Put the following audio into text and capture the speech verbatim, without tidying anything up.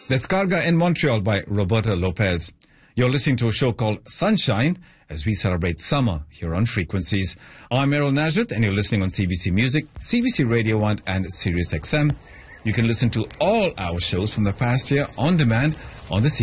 Descarga in Montreal by Roberta Lopez. You're listening to a show called Sunshine as we celebrate summer here on Frequencies. I'm Errol Najat and you're listening on C B C Music, C B C Radio one and Sirius X M. You can listen to all our shows from the past year on demand on the C B C